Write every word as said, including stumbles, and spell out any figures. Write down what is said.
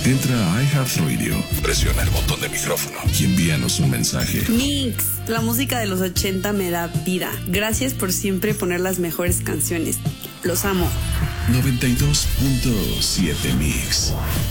Entra a iHeartRadio, presiona el botón de micrófono y envíanos un mensaje. Mix, la música de los ochenta me da vida. Gracias por siempre poner las mejores canciones. Los amo. noventa y dos punto siete Mix.